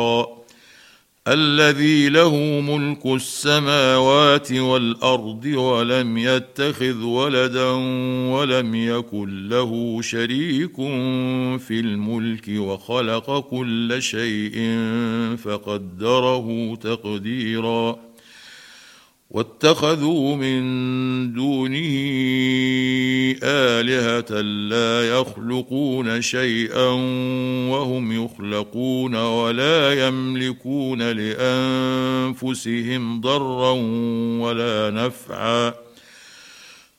الذي له ملك السماوات والأرض ولم يتخذ ولدا ولم يكن له شريك في الملك وخلق كل شيء فقدره تقديرا واتخذوا من دونه آلهة لا يخلقون شيئا وهم يخلقون ولا يملكون لأنفسهم ضرا ولا نفعا